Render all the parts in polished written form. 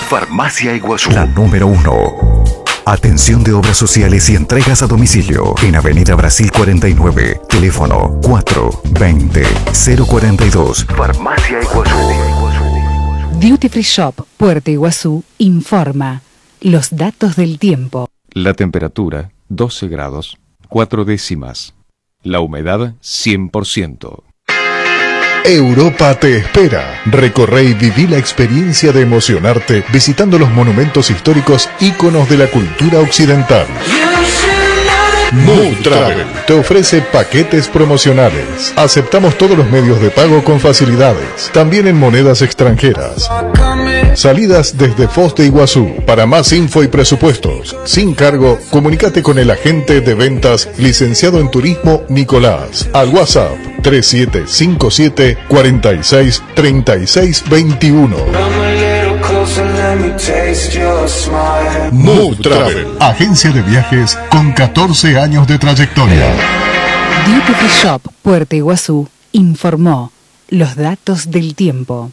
Farmacia Iguazú. La número 1. Atención de obras sociales y entregas a domicilio en Avenida Brasil 49, teléfono 420-042. Farmacia Iguazú. Duty Free Shop Puerto Iguazú informa los datos del tiempo. La temperatura 12 grados 4 décimas. La humedad 100%. Europa te espera. Recorre y viví la experiencia de emocionarte visitando los monumentos históricos íconos de la cultura occidental. Mood Travel te ofrece paquetes promocionales. Aceptamos todos los medios de pago con facilidades, también en monedas extranjeras. Salidas desde Foz de Iguazú. Para más info y presupuestos, sin cargo, comunícate con el agente de ventas licenciado en turismo Nicolás al WhatsApp 3757 46 36 21. Mood Travel, agencia de viajes con 14 años de trayectoria. Duty Free Shop Puerto Iguazú informó los datos del tiempo.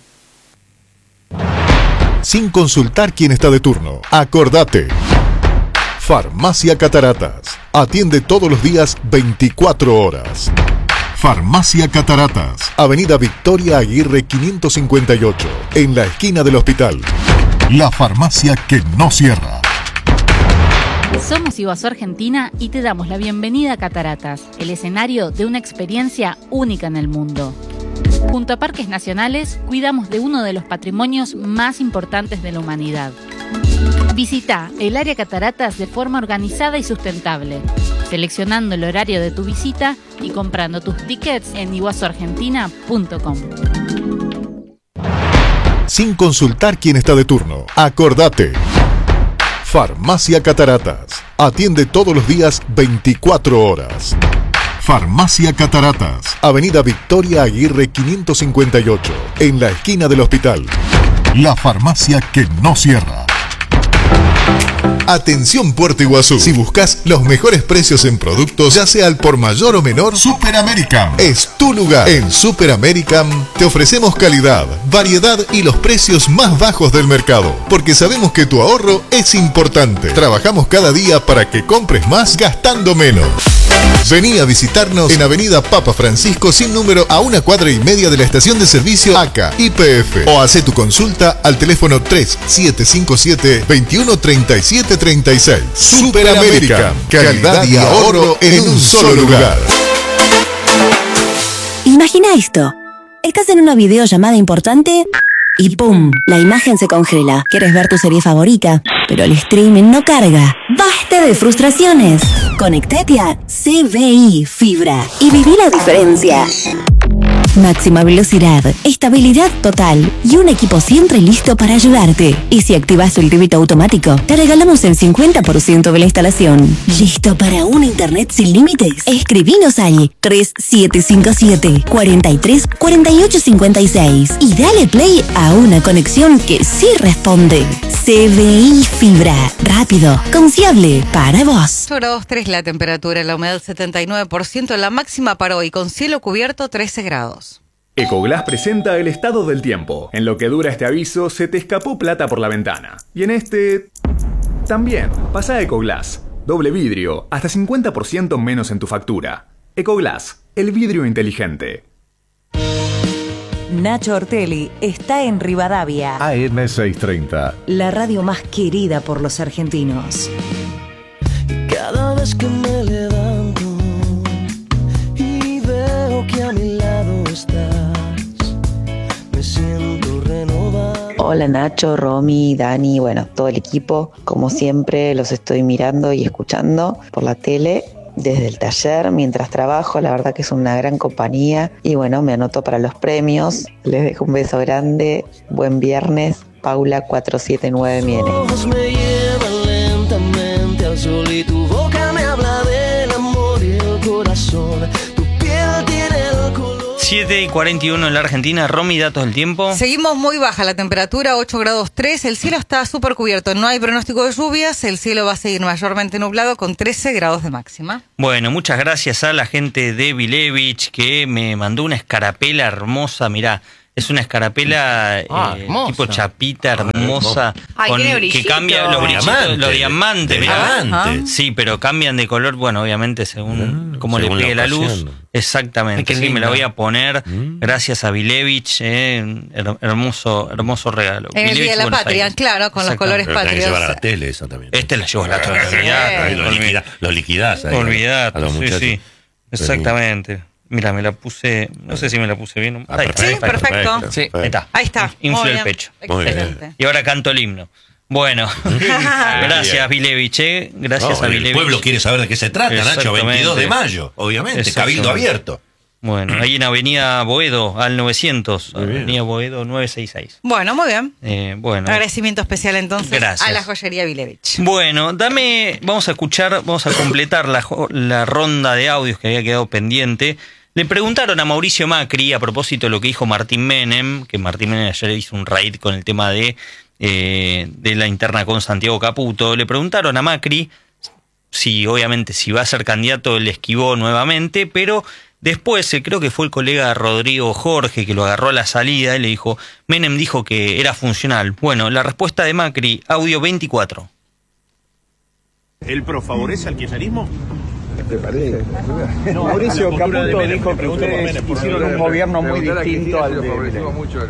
Sin consultar quién está de turno, acordate. Farmacia Cataratas. Atiende todos los días 24 horas. Farmacia Cataratas. Avenida Victoria Aguirre 558. En la esquina del hospital. La farmacia que no cierra. Somos Iguazú Argentina y te damos la bienvenida a Cataratas, el escenario de una experiencia única en el mundo. Junto a Parques Nacionales, cuidamos de uno de los patrimonios más importantes de la humanidad. Visita el área Cataratas de forma organizada y sustentable, seleccionando el horario de tu visita y comprando tus tickets en iguazuargentina.com. Sin consultar quién está de turno, acordate. Farmacia Cataratas. Atiende todos los días 24 horas. Farmacia Cataratas. Avenida Victoria Aguirre 558. En la esquina del hospital. La farmacia que no cierra. Atención Puerto Iguazú. Si buscas los mejores precios en productos, ya sea al por mayor o menor, Super American es tu lugar. En Super American te ofrecemos calidad, variedad y los precios más bajos del mercado, porque sabemos que tu ahorro es importante. Trabajamos cada día para que compres más gastando menos. Vení a visitarnos en Avenida Papa Francisco sin número a 1,5 cuadras de la estación de servicio ACA YPF, o hace tu consulta al teléfono 3757 2137 36. Super American, calidad y ahorro en un solo lugar. Imagina esto. Estás en una videollamada importante y ¡pum! La imagen se congela. Quieres ver tu serie favorita, pero el streaming no carga. ¡Basta de frustraciones! Conectate a CBI Fibra y viví la diferencia. Máxima velocidad, estabilidad total y un equipo siempre listo para ayudarte. Y si activas el débito automático, te regalamos el 50% de la instalación. ¿Listo para un internet sin límites? Escribinos al 3757 43 48 56 y dale play a una conexión que sí responde. CBI Fibra, rápido, confiable, para vos. 8 grados 3 la temperatura, la humedad 79%, la máxima para hoy con cielo cubierto 13 grados. Ecoglass presenta el estado del tiempo. En lo que dura este aviso, se te escapó plata por la ventana. Y en este... también. Pasa a Ecoglass. Doble vidrio, hasta 50% menos en tu factura. Ecoglass, el vidrio inteligente. Nacho Ortelli está en Rivadavia. AM630. La radio más querida por los argentinos. Cada vez que me levanto y veo que a mi lado estás, me siento renovado. Hola Nacho, Romy, Dani, bueno, todo el equipo. Como siempre los estoy mirando y escuchando por la tele desde el taller mientras trabajo. La verdad que es una gran compañía y bueno, me anoto para los premios. Les dejo un beso grande, buen viernes. Paula 479 Miene. Me llevan lentamente al sol y tu boca me habla del amor y el corazón. Tu piel tiene el color. 7:41 en la Argentina. Romy, datos del tiempo. Seguimos muy baja la temperatura, 8 grados 3. El cielo está súper cubierto. No hay pronóstico de lluvias. El cielo va a seguir mayormente nublado con 13 grados de máxima. Bueno, muchas gracias a la gente de Vilevich que me mandó una escarapela hermosa. Mirá, Es una escarapela tipo chapita, hermosa, que cambia los brillitos, los diamantes. Sí, pero cambian de color, bueno, obviamente según cómo le pegue la luz. Exactamente, sí, me la voy a poner. Gracias a Vilevich, hermoso regalo. En el Día de la Patria, claro, con los colores patrios. Tenés que llevar a la tele esa también. Este la llevo a la tele. Lo liquidás ahí. Olvidate, sí, exactamente. Mira, me la puse, no sé si me la puse bien. Sí, perfecto. Sí, ahí está. Infló el pecho. Excelente. Y ahora canto el himno. Bueno, gracias Vilevich, gracias a Vilevich. El pueblo quiere saber de qué se trata, Nacho, 22 de mayo, obviamente, cabildo abierto. Bueno, ahí en Avenida Boedo, al 900, Avenida Boedo 966. Bueno, muy bien. Bueno. Agradecimiento especial entonces a la joyería Vilevich. Bueno, vamos a completar la ronda de audios que había quedado pendiente. Le preguntaron a Mauricio Macri, a propósito de lo que dijo Martín Menem, que Martín Menem ayer hizo un raid con el tema de la interna con Santiago Caputo. Le preguntaron a Macri si, obviamente, si va a ser candidato, él esquivó nuevamente, pero después, creo que fue el colega Rodrigo Jorge que lo agarró a la salida y le dijo, Menem dijo que era funcional. Bueno, la respuesta de Macri, audio 24. ¿El PRO favorece al kirchnerismo? ¿Te parece? No, Mauricio Caputo dijo que ustedes hicieron un gobierno muy distinto al de...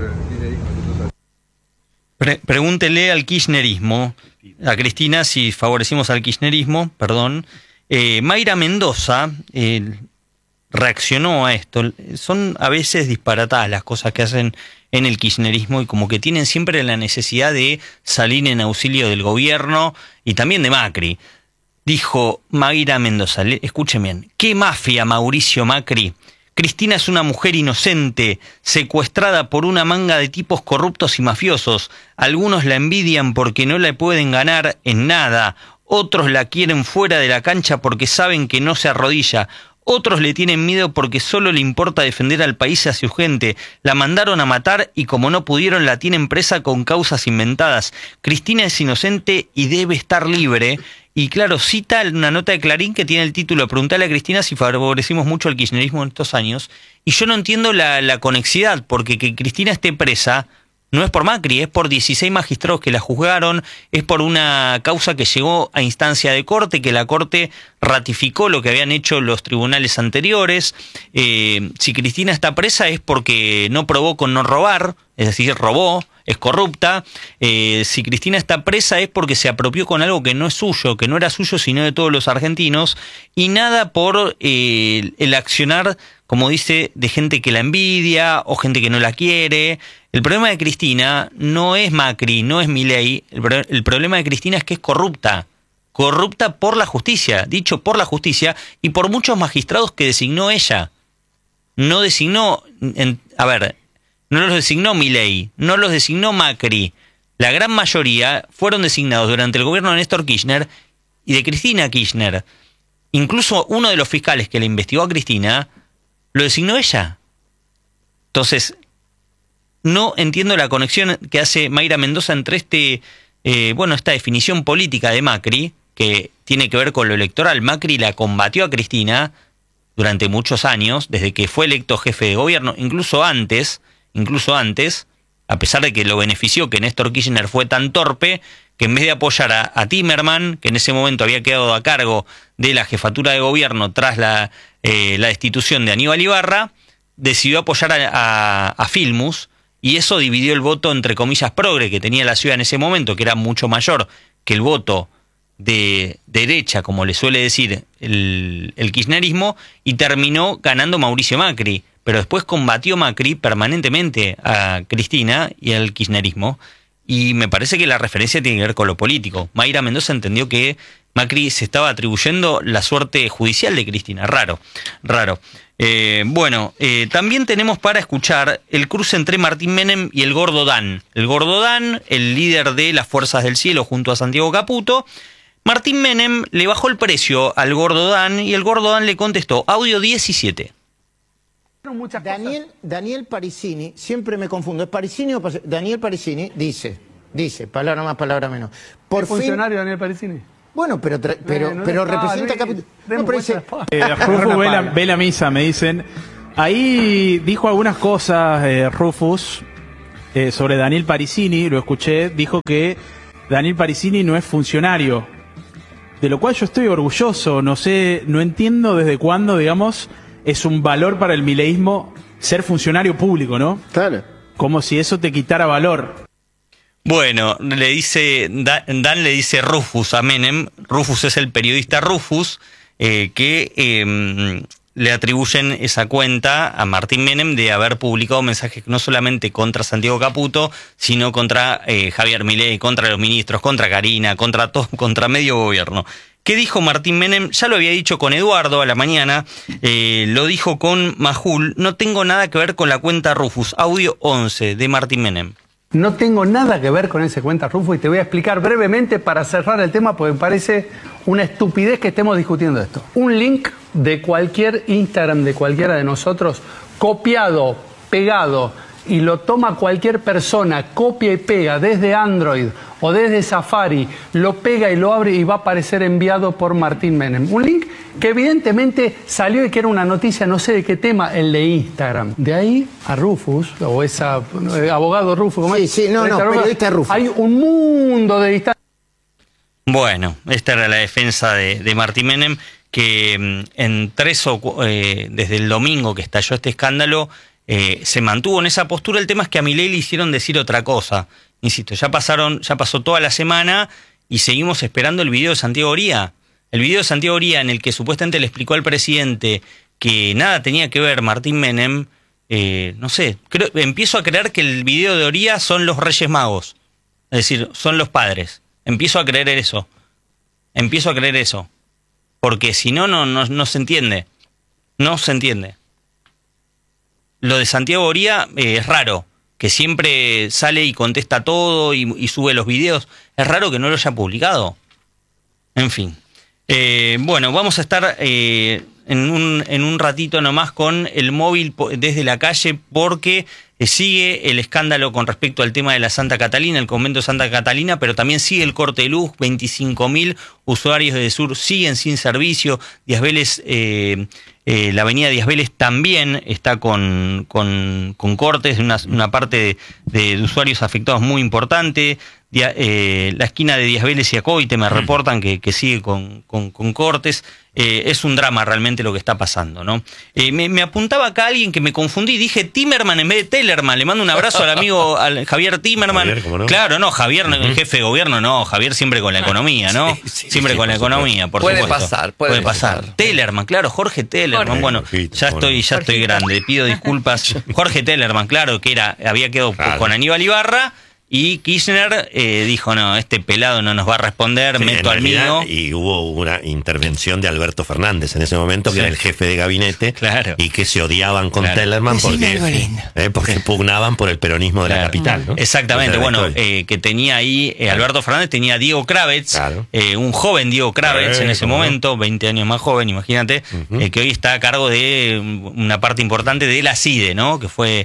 Pregúntele al kirchnerismo, a Cristina, si favorecimos al kirchnerismo, perdón. Mayra Mendoza reaccionó a esto. Son a veces disparatadas las cosas que hacen en el kirchnerismo y como que tienen siempre la necesidad de salir en auxilio del gobierno y también de Macri. Dijo Mayra Mendoza, escuchen bien, ¿qué mafia, Mauricio Macri? Cristina es una mujer inocente, secuestrada por una manga de tipos corruptos y mafiosos. Algunos la envidian porque no la pueden ganar en nada. Otros la quieren fuera de la cancha porque saben que no se arrodilla. Otros le tienen miedo porque solo le importa defender al país y a su gente. La mandaron a matar y como no pudieron la tienen presa con causas inventadas. Cristina es inocente y debe estar libre. Y claro, cita una nota de Clarín que tiene el título Preguntale a Cristina si favorecimos mucho el kirchnerismo en estos años. Y yo no entiendo la conexidad, porque que Cristina esté presa no es por Macri, es por 16 magistrados que la juzgaron, es por una causa que llegó a instancia de corte, que la corte ratificó lo que habían hecho los tribunales anteriores. Si Cristina está presa es porque no probó con no robar, es decir, robó, es corrupta. Si Cristina está presa es porque se apropió con algo que no es suyo, que no era suyo sino de todos los argentinos, y nada por el accionar, como dice, de gente que la envidia o gente que no la quiere. El problema de Cristina no es Macri, no es Milei, el problema de Cristina es que es corrupta por la justicia, dicho por la justicia y por muchos magistrados que designó ella. No designó, no los designó Milei, no los designó Macri. La gran mayoría fueron designados durante el gobierno de Néstor Kirchner y de Cristina Kirchner. Incluso uno de los fiscales que le investigó a Cristina lo designó ella. Entonces, no entiendo la conexión que hace Mayra Mendoza entre esta definición política de Macri, que tiene que ver con lo electoral. Macri la combatió a Cristina durante muchos años, desde que fue electo jefe de gobierno, incluso antes, a pesar de que lo benefició que Néstor Kirchner fue tan torpe, que en vez de apoyar a Timerman, que en ese momento había quedado a cargo de la jefatura de gobierno tras la destitución de Aníbal Ibarra, decidió apoyar a Filmus, y eso dividió el voto, entre comillas, progre que tenía la ciudad en ese momento, que era mucho mayor que el voto de derecha, como le suele decir el kirchnerismo, y terminó ganando Mauricio Macri. Pero después combatió Macri permanentemente a Cristina y al kirchnerismo, y me parece que la referencia tiene que ver con lo político. Mayra Mendoza entendió que Macri se estaba atribuyendo la suerte judicial de Cristina. Raro. También tenemos para escuchar el cruce entre Martín Menem y el Gordo Dan. El Gordo Dan, el líder de las Fuerzas del Cielo junto a Santiago Caputo. Martín Menem le bajó el precio al Gordo Dan y el Gordo Dan le contestó. Audio 17. Daniel Parisini, siempre me confundo, ¿es Parisini o Parisini? Daniel Parisini dice, palabra más, palabra menos. ¿Es funcionario Daniel Parisini? Bueno, pero representa capítulo. No, pero dice, Rufo ve la misa, me dicen, ahí dijo algunas cosas Rufus sobre Daniel Parisini, lo escuché, dijo que Daniel Parisini no es funcionario, de lo cual yo estoy orgulloso, no entiendo desde cuándo, digamos, es un valor para el mileísmo ser funcionario público, ¿no? Claro. Como si eso te quitara valor. Bueno, le dice Dan le dice Rufus a Menem. Rufus es el periodista Rufus que le atribuyen esa cuenta a Martín Menem de haber publicado mensajes no solamente contra Santiago Caputo, sino contra Javier Milei, contra los ministros, contra Karina, contra medio gobierno. ¿Qué dijo Martín Menem? Ya lo había dicho con Eduardo a la mañana, lo dijo con Majul. No tengo nada que ver con la cuenta Rufus. Audio 11 de Martín Menem. No tengo nada que ver con esa cuenta Rufus y te voy a explicar brevemente para cerrar el tema porque me parece una estupidez que estemos discutiendo esto. Un link de cualquier Instagram de cualquiera de nosotros, copiado, pegado, y lo toma cualquier persona, copia y pega desde Android o desde Safari, lo pega y lo abre y va a aparecer enviado por Martín Menem. Un link que evidentemente salió y que era una noticia, no sé de qué tema, el de Instagram. De ahí a Rufus, o esa abogado Rufus, ¿cómo es? Sí, periodista Rufus. Hay un mundo de distancia. Bueno, esta era la defensa de Martín Menem, que desde el domingo que estalló este escándalo, se mantuvo en esa postura. El tema es que a Milei le hicieron decir otra cosa. Insisto, ya pasó toda la semana y seguimos esperando el video de Santiago Oría. El video de Santiago Oría en el que supuestamente le explicó al presidente que nada tenía que ver Martín Menem, no sé, empiezo a creer que el video de Oría son los Reyes Magos. Es decir, son los padres. Empiezo a creer eso. Porque si no, no se entiende. No se entiende. Lo de Santiago Oría es raro, que siempre sale y contesta todo y sube los videos. Es raro que no lo haya publicado. En fin. Bueno, vamos a estar en un ratito nomás con el móvil desde la calle porque sigue el escándalo con respecto al tema de la Santa Catalina, el convento de Santa Catalina, pero también sigue el corte de luz. 25.000 usuarios de Sur siguen sin servicio. Díaz Vélez, la avenida Díaz Vélez también está con cortes, una parte de usuarios afectados muy importante. La esquina de Díaz Vélez y Acoite me reportan que sigue con cortes. Es un drama realmente lo que está pasando, ¿no? Me apuntaba acá alguien que me confundí, dije Timerman en vez de Tellerman. Le mando un abrazo al amigo Javier Timerman. Javier, ¿cómo no? Claro, no, Javier, el jefe de gobierno, no, Javier siempre con la economía, ¿no? Siempre con la economía, por supuesto. Puede pasar. Tellerman, claro, Jorge Tellerman. Bueno, ya estoy grande, pido disculpas. Jorge Tellerman, claro, que había quedado con Aníbal Ibarra. Y Kirchner dijo, no, este pelado no nos va a responder, meto al mío. Y hubo una intervención de Alberto Fernández en ese momento, que era el jefe de gabinete, y que se odiaban con Tellerman porque pugnaban por el peronismo de la capital, ¿no? Exactamente, que tenía ahí, Alberto Fernández tenía a Diego Kravetz, un joven Diego Kravetz en ese momento, 20 años más joven, imagínate, que hoy está a cargo de una parte importante de la CIDE, ¿no? Que fue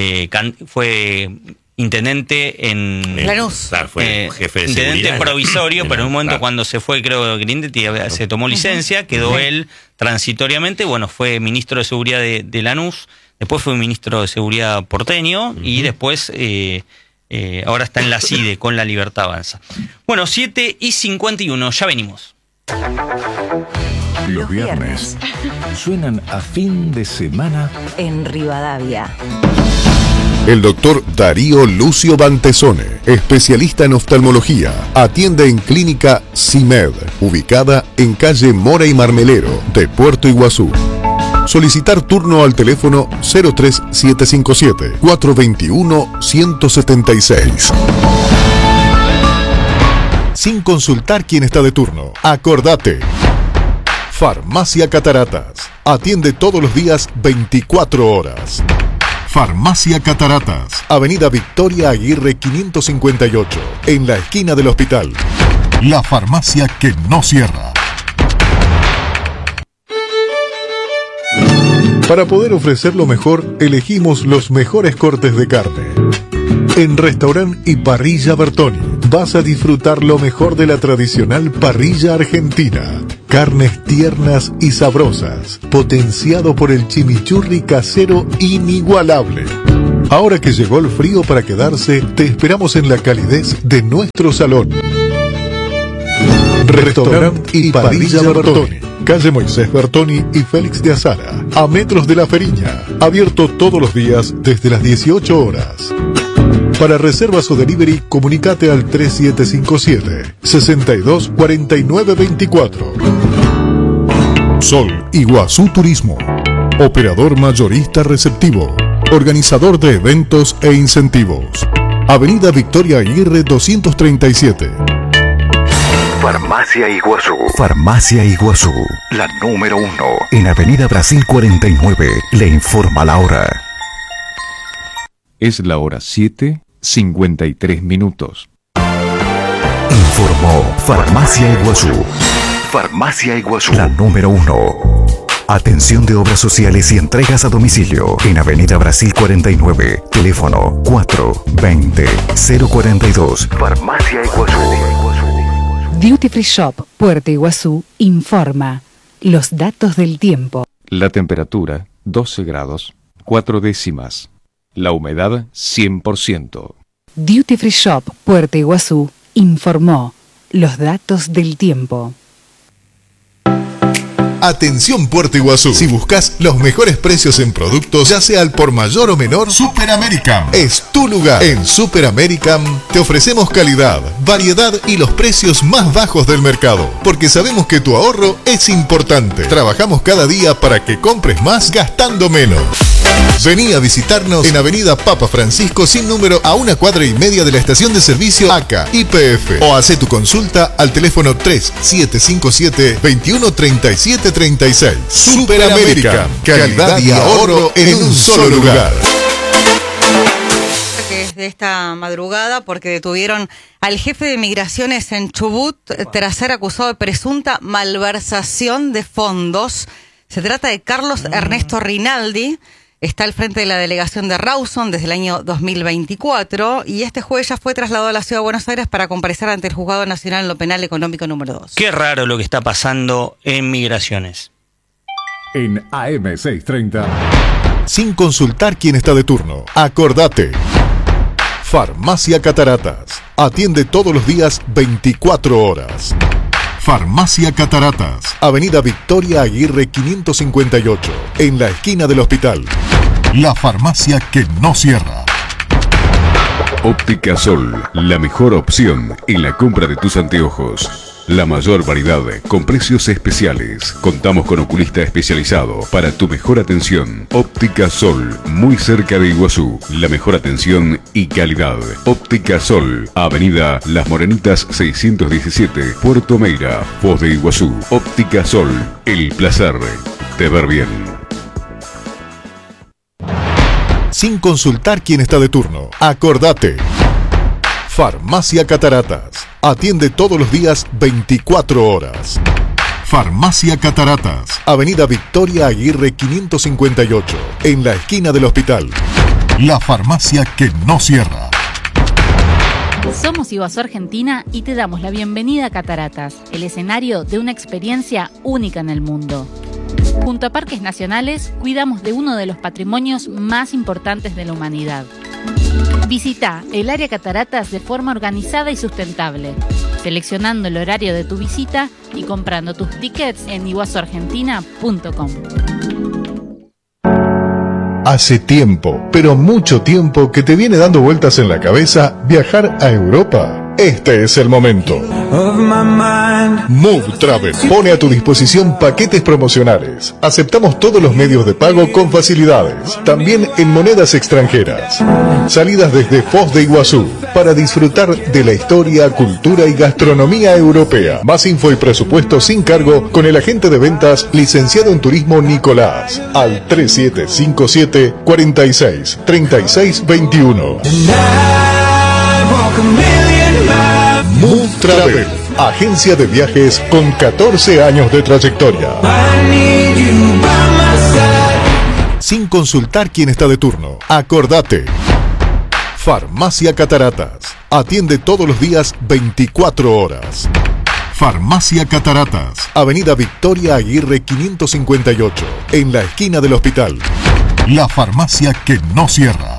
intendente en Lanús. Claro, fue jefe de intendente seguridad, provisorio, pero en un momento cuando se fue, creo, Grindetti se tomó licencia, quedó él transitoriamente, fue ministro de seguridad de Lanús, después fue ministro de seguridad porteño y después ahora está en la CIDE con La Libertad Avanza. 7:51, ya venimos. Los viernes suenan a fin de semana en Rivadavia. El doctor Darío Lucio Bantesone, especialista en oftalmología, atiende en Clínica CIMED, ubicada en calle Mora y Marmelero de Puerto Iguazú. Solicitar turno al teléfono 03775-421-176. Sin consultar quién está de turno, acordate. Farmacia Cataratas. Atiende todos los días 24 horas. Farmacia Cataratas, Avenida Victoria Aguirre 558, en la esquina del hospital. La farmacia que no cierra. Para poder ofrecer lo mejor, elegimos los mejores cortes de carne. En Restaurant y Parrilla Bertoni, vas a disfrutar lo mejor de la tradicional parrilla argentina. Carnes tiernas y sabrosas, potenciado por el chimichurri casero inigualable. Ahora que llegó el frío para quedarse, te esperamos en la calidez de nuestro salón. Restaurante y Parrilla Bertoni, calle Moisés Bertoni y Félix de Azara, a metros de La Feriña. Abierto todos los días desde las 18 horas. Para reservas o delivery, comunicate al 3757-624924. Sol Iguazú Turismo, operador mayorista receptivo, organizador de eventos e incentivos. Avenida Victoria Aguirre 237. Farmacia Iguazú. Farmacia Iguazú, la número 1. En Avenida Brasil 49. Le informa la hora. Es la hora 7:53. Informó Farmacia Iguazú. Farmacia Iguazú, la número 1. Atención de obras sociales y entregas a domicilio. En Avenida Brasil 49. Teléfono 420-042. Farmacia Iguazú. Duty Free Shop Puerto Iguazú informa los datos del tiempo. La temperatura 12 grados 4 décimas. La humedad 100%. Duty Free Shop Puerto Iguazú informó los datos del tiempo. Atención Puerto Iguazú. Si buscas los mejores precios en productos, ya sea al por mayor o menor, Super American es tu lugar. En Super American te ofrecemos calidad, variedad y los precios más bajos del mercado, porque sabemos que tu ahorro es importante. Trabajamos cada día para que compres más gastando menos. Vení a visitarnos en Avenida Papa Francisco sin número, a 1 cuadra y media de la estación de servicio ACA YPF, o hace tu consulta al teléfono 3757-213736. Super American, calidad y ahorro en un solo lugar. Que es de esta madrugada porque detuvieron al jefe de migraciones en Chubut tras ser acusado de presunta malversación de fondos. Se trata de Carlos Ernesto Rinaldi. Está al frente de la delegación de Rawson desde el año 2024 y este jueves ya fue trasladado a la Ciudad de Buenos Aires para comparecer ante el Juzgado Nacional en lo Penal Económico número 2. Qué raro lo que está pasando en migraciones. En AM630. Sin consultar quién está de turno. Acordate. Farmacia Cataratas. Atiende todos los días 24 horas. Farmacia Cataratas, Avenida Victoria Aguirre 558, en la esquina del hospital. La farmacia que no cierra. Óptica Sol, la mejor opción en la compra de tus anteojos. La mayor variedad con precios especiales. Contamos con oculista especializado para tu mejor atención. Óptica Sol, muy cerca de Iguazú. La mejor atención y calidad. Óptica Sol, Avenida Las Morenitas 617, Puerto Meira, Foz de Iguazú. Óptica Sol, el placer de ver bien. Sin consultar quién está de turno. Acordate. Farmacia Cataratas. Atiende todos los días 24 horas. Farmacia Cataratas. Avenida Victoria Aguirre 558, en la esquina del hospital. La farmacia que no cierra. Somos Iguazú Argentina y te damos la bienvenida a Cataratas, el escenario de una experiencia única en el mundo. Junto a Parques Nacionales, cuidamos de uno de los patrimonios más importantes de la humanidad. Visita el área Cataratas de forma organizada y sustentable, seleccionando el horario de tu visita y comprando tus tickets en iguazuargentina.com. Hace tiempo, pero mucho tiempo, que te viene dando vueltas en la cabeza viajar a Europa. Este es el momento. Move Travel pone a tu disposición paquetes promocionales. Aceptamos todos los medios de pago con facilidades, también en monedas extranjeras. Salidas desde Foz de Iguazú para disfrutar de la historia, cultura y gastronomía europea. Más info y presupuesto sin cargo con el agente de ventas licenciado en turismo Nicolás al 3757 46 36 21. Move Travel, agencia de viajes con 14 años de trayectoria. Sin consultar quién está de turno. Acordate. Farmacia Cataratas. Atiende todos los días 24 horas. Farmacia Cataratas. Avenida Victoria Aguirre 558. En la esquina del hospital. La farmacia que no cierra.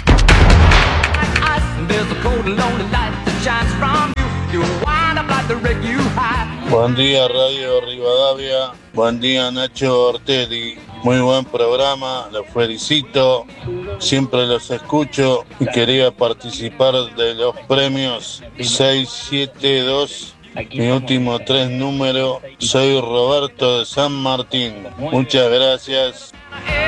Buen día Radio Rivadavia, buen día Nacho Ortelli, muy buen programa, los felicito, siempre los escucho y quería participar de los premios 672, mi último 3 números, soy Roberto de San Martín, muchas gracias.